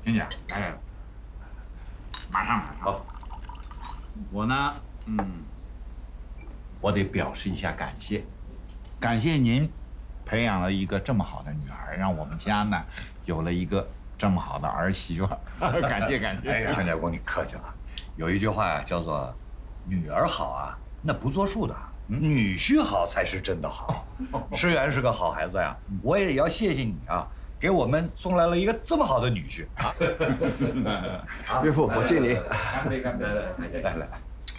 听见？来，马上来。好，我呢，我得表示一下感谢，感谢您培养了一个这么好的女儿，让我们家呢有了一个这么好的儿媳妇。感谢感谢。 哎呀，陈家公，你客气了。有一句话呀，叫做“女儿好啊，那不作数的；女婿好才是真的好”。诗媛是个好孩子呀，我也要谢谢你啊，给我们送来了一个这么好的女婿啊！ 岳父，我敬您。 干杯干杯！ 来，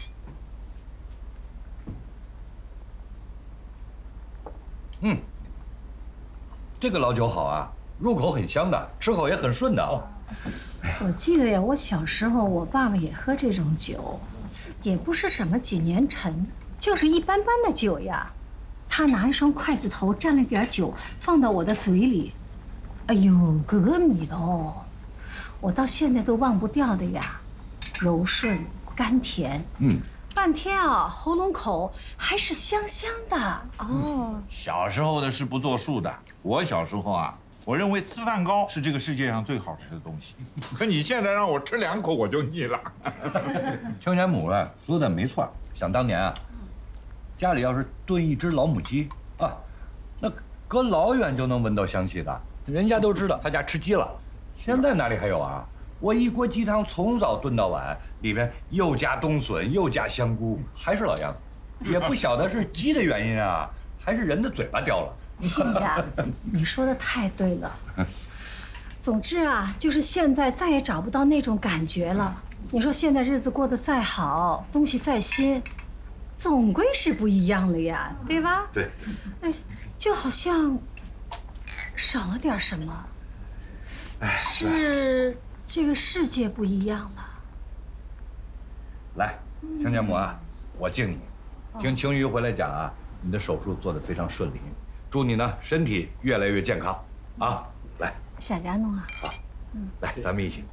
这个老酒好啊，入口很香的，吃口也很顺的啊。 我记得呀，我小时候我爸爸也喝这种酒，也不是什么几年陈，就是一般般的酒呀。他拿一双筷子头蘸了点酒放到我的嘴里，哎呦，格米的哦，我到现在都忘不掉的呀，柔顺甘甜，半天啊，喉咙口还是香香的哦。 小时候的是不作数的，我小时候啊，我认为吃饭糕是这个世界上最好吃的东西。可你现在让我吃2口我就腻了。 亲家母啊说的没错，想当年啊，家里要是炖一只老母鸡啊，那隔老远就能闻到香气的，人家都知道他家吃鸡了。现在哪里还有啊？我一锅鸡汤从早炖到晚，里边又加冬笋又加香菇，还是老样子。也不晓得是鸡的原因啊，还是人的嘴巴刁了。 亲家，你说的太对了。总之啊，就是现在再也找不到那种感觉了。你说现在日子过得再好，东西再新，总归是不一样了呀，对吧？ 对。 哎，就好像少了点什么。哎，是这个世界不一样了。 来，亲家母啊，我敬你。听青鱼回来讲啊，你的手术做得非常顺利，祝你呢身体越来越健康啊！来， 夏家弄啊。 好，来，咱们一起。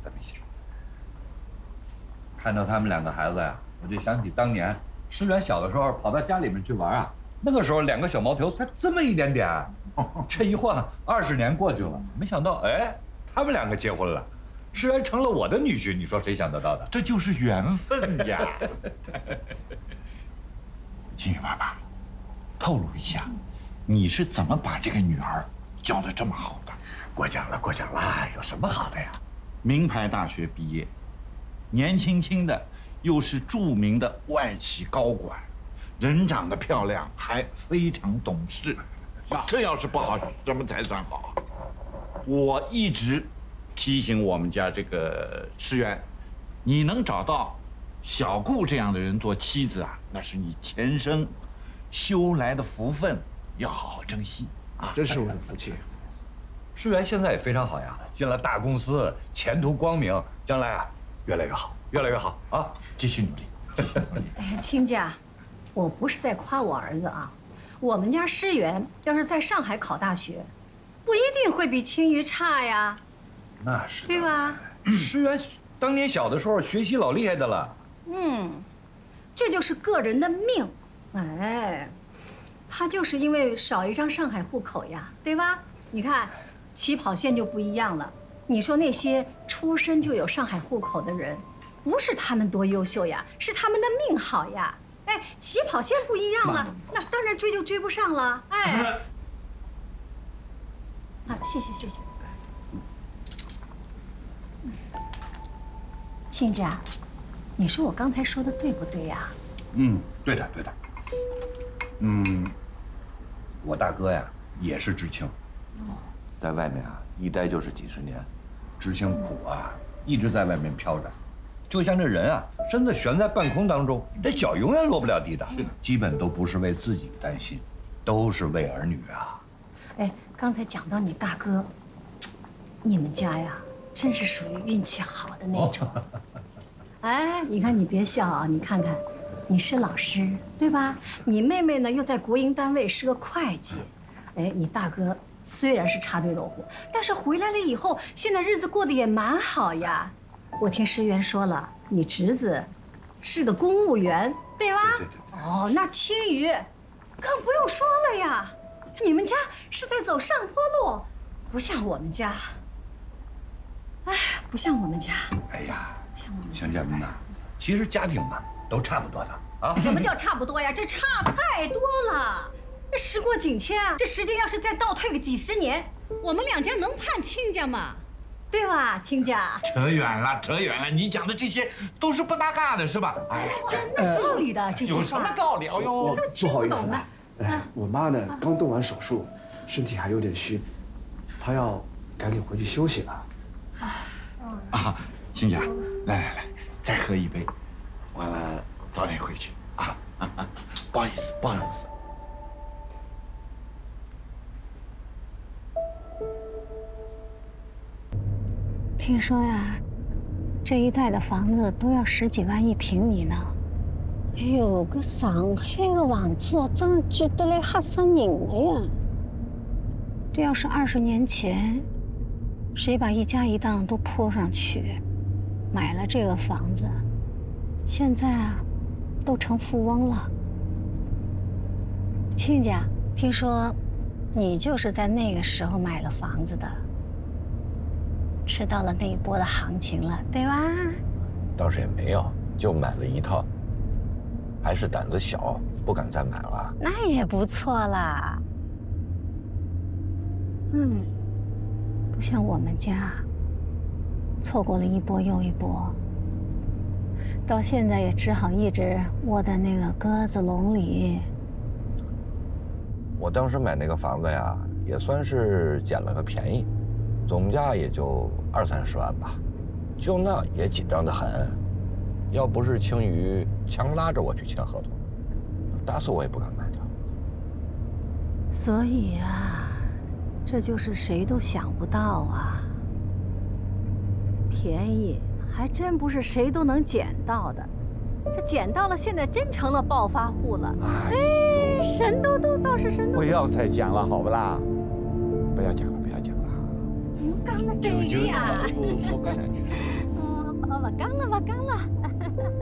看到他们2个孩子呀，我就想起当年诗媛小的时候跑到家里面去玩啊，那个时候2个小毛头才这么一点点，这一晃20年过去了，没想到哎，他们2个结婚了，诗媛成了我的女婿，你说谁想得到的？ 这就是缘分呀。青雨爸爸，透露一下，你是怎么把这个女儿教得这么好的？ 过奖了，有什么好的呀？ 名牌大学毕业，年轻轻的又是著名的外企高管，人长得漂亮，还非常懂事。这要是不好，怎么才算好？我一直提醒我们家这个诗媛，你能找到小顾这样的人做妻子啊，那是你前生修来的福分，要好好珍惜啊！ 真是我的福气。 诗媛现在也非常好呀，进了大公司，前途光明，将来啊越来越好啊！ 继续努力。 哎，亲家，我不是在夸我儿子啊，我们家诗媛要是在上海考大学，不一定会比青鱼差呀， 那是对吧？ 诗媛当年小的时候学习老厉害的了。 这就是个人的命，哎，他就是因为少一张上海户口呀，对吧？你看，起跑线就不一样了。你说那些出生就有上海户口的人，不是他们多优秀呀，是他们的命好呀。哎，起跑线不一样了，那当然追就追不上了。哎，啊，谢谢。亲家，你说我刚才说的对不对呀？ 对的。我大哥呀也是知青，在外面啊一待就是几十年，知青苦啊，一直在外面飘着，就像这人啊身子悬在半空当中，这脚永远落不了地的，基本都不是为自己担心，都是为儿女啊。 哎，刚才讲到你大哥，你们家呀，真是属于运气好的那种。哎，你看你别笑啊，你看看，你是老师对吧？你妹妹呢又在国营单位是个会计，哎，你大哥虽然是插队落户，但是回来了以后，现在日子过得也蛮好呀。我听诗媛说了，你侄子是个公务员，对吧？ 对。 哦，那青鱼更不用说了呀。你们家是在走上坡路，不像我们家。哎， 不像我们家， 哎呀， 不像我们家。 乡亲们呐，其实家庭嘛都差不多的啊。 什么叫差不多呀？这差太多了。这时过境迁啊，这时间要是再倒退个几十年，我们两家能判亲家吗？对吧，亲家？ 扯远了，扯远了。你讲的这些都是不搭嘎的，是吧？哎， 真的是道理的这些有什么话。 道理？哎呦， 我不好意思懂的啊，我妈呢刚动完手术，身体还有点虚，她要赶紧回去休息了。 啊，亲家，来来来，再喝一杯，完了早点回去啊。不好意思，不好意思。 听说呀，这一带的房子都要10几万1平米呢。哎呦，搿上海的房子哦，真贵得来吓死人了呀！这要是20年前，谁把一家一档都铺上去，买了这个房子，现在啊，都成富翁了。亲家，听说你就是在那个时候买了房子的。吃到了那一波的行情了，对吧？ 倒是也没有，就买了一套，还是胆子小，不敢再买了。 那也不错啦。不像我们家，错过了一波又一波，到现在也只好一直窝在那个鸽子笼里。 我当时买那个房子呀，也算是捡了个便宜，总价也就20、30万吧，就那也紧张得很。要不是青鱼强拉着我去签合同，打死我也不敢卖掉。 所以啊，这就是谁都想不到啊，便宜还真不是谁都能捡到的。这捡到了，现在真成了暴发户了。哎，神都倒是神都。 不要再讲了，好不啦？不要讲了，不要讲了。 我讲的对的呀。 少干两句。 不讲了，不讲了。